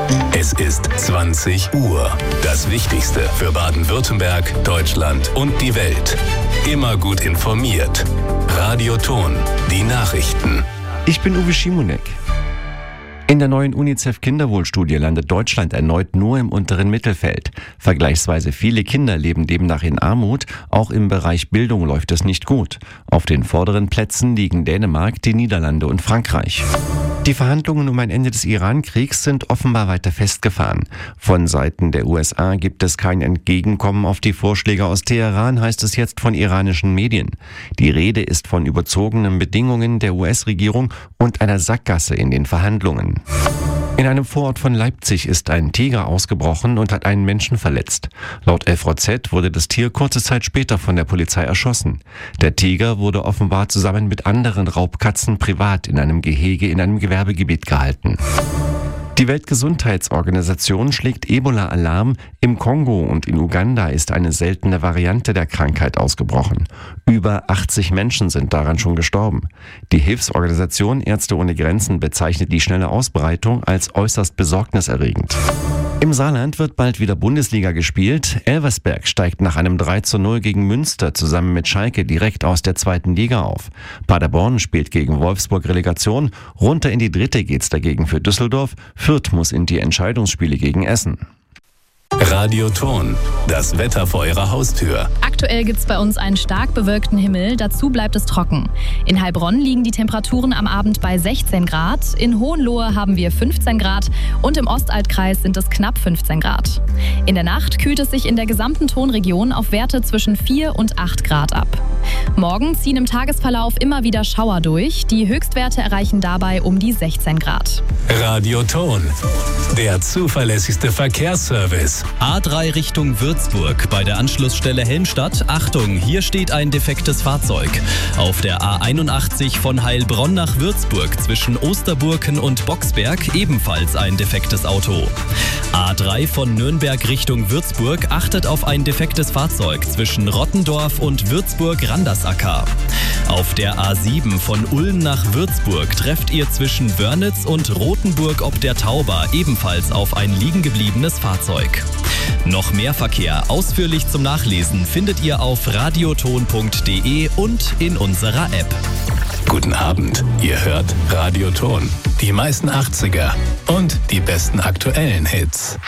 Es ist 20 Uhr. Das Wichtigste für Baden-Württemberg, Deutschland und die Welt. Immer gut informiert. Radio Thon, die Nachrichten. Ich bin Uwe Schimonek. In der neuen UNICEF-Kinderwohlstudie landet Deutschland erneut nur im unteren Mittelfeld. Vergleichsweise viele Kinder leben demnach in Armut. Auch im Bereich Bildung läuft es nicht gut. Auf den vorderen Plätzen liegen Dänemark, die Niederlande und Frankreich. Die Verhandlungen um ein Ende des Iran-Kriegs sind offenbar weiter festgefahren. Von Seiten der USA gibt es kein Entgegenkommen auf die Vorschläge aus Teheran, heißt es jetzt von iranischen Medien. Die Rede ist von überzogenen Bedingungen der US-Regierung und einer Sackgasse in den Verhandlungen. In einem Vorort von Leipzig ist ein Tiger ausgebrochen und hat einen Menschen verletzt. Laut FVZ wurde das Tier kurze Zeit später von der Polizei erschossen. Der Tiger wurde offenbar zusammen mit anderen Raubkatzen privat in einem Gehege in einem Gewerbegebiet gehalten. Die Weltgesundheitsorganisation schlägt Ebola-Alarm. Im Kongo und in Uganda ist eine seltene Variante der Krankheit ausgebrochen. Über 80 Menschen sind daran schon gestorben. Die Hilfsorganisation Ärzte ohne Grenzen bezeichnet die schnelle Ausbreitung als äußerst besorgniserregend. Im Saarland wird bald wieder Bundesliga gespielt. Elversberg steigt nach einem 3:0 gegen Münster zusammen mit Schalke direkt aus der 2. Liga auf. Paderborn spielt gegen Wolfsburg Relegation. Runter in die 3. geht's dagegen für Düsseldorf. Fürth muss in die Entscheidungsspiele gegen Essen. Radio Thon, das Wetter vor Ihrer Haustür. Aktuell gibt es bei uns einen stark bewölkten Himmel, dazu bleibt es trocken. In Heilbronn liegen die Temperaturen am Abend bei 16 Grad, in Hohenlohe haben wir 15 Grad und im Ostaltkreis sind es knapp 15 Grad. In der Nacht kühlt es sich in der gesamten Thonregion auf Werte zwischen 4 und 8 Grad ab. Morgen ziehen im Tagesverlauf immer wieder Schauer durch, die Höchstwerte erreichen dabei um die 16 Grad. Radio Thon, der zuverlässigste Verkehrsservice. A3 Richtung Würzburg bei der Anschlussstelle Helmstadt. Achtung, hier steht ein defektes Fahrzeug. Auf der A81 von Heilbronn nach Würzburg zwischen Osterburken und Boxberg ebenfalls ein defektes Auto. A3 von Nürnberg Richtung Würzburg achtet auf ein defektes Fahrzeug zwischen Rottendorf und Würzburg-Randersacker. Auf der A7 von Ulm nach Würzburg trefft ihr zwischen Wörnitz und Rothenburg ob der Tauber ebenfalls auf ein liegengebliebenes Fahrzeug. Noch mehr Verkehr ausführlich zum Nachlesen findet ihr auf radiothon.de und in unserer App. Guten Abend, ihr hört Radio Thon. Die meisten 80er und die besten aktuellen Hits.